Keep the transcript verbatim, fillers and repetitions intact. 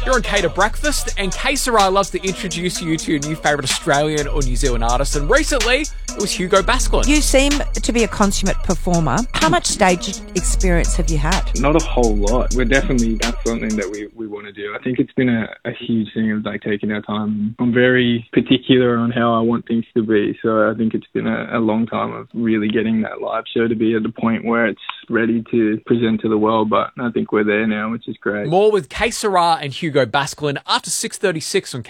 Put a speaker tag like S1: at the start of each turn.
S1: You're on Cater Breakfast, and K Sarai loves to introduce you to your new favourite Australian or New Zealand artist, and recently it was Hugo Basklin.
S2: You seem to be a consummate performer. How much stage experience have you had?
S3: Not a whole lot. We're definitely, that's something that we, we want to do. I think it's been a, a huge thing of like taking our time. I'm very particular on how I want things to be, so I think it's been a, a long time of really getting that live show to be at the point where it's ready to present to the world, but I think we're there now, which is great.
S1: More with K Sarai and Hugo Basklin after six thirty-six on